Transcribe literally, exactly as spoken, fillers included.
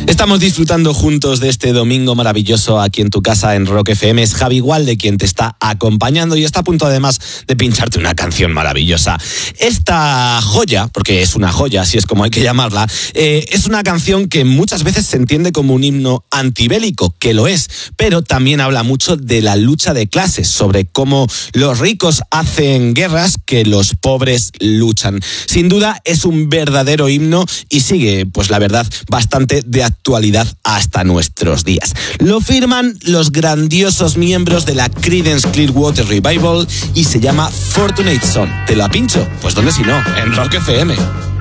Estamos disfrutando juntos de este domingo maravilloso aquí en tu casa en Rock F M. Es Javi Gualde quien te está acompañando y está a punto además de pincharte una canción maravillosa. Esta joya, porque es una joya, así es como hay que llamarla, eh, es una canción que muchas veces se entiende como un himno antibélico, que lo es, pero también habla mucho de la lucha de clases, sobre cómo los ricos hacen guerras que los pobres luchan. Sin duda es un verdadero himno y sigue, pues la verdad, bastante de actualidad hasta nuestros días. Lo firman los grandiosos miembros de la Creedence Clearwater Revival y se llama Fortunate Son. ¿Te la pincho? Pues ¿dónde si no? En Rock F M.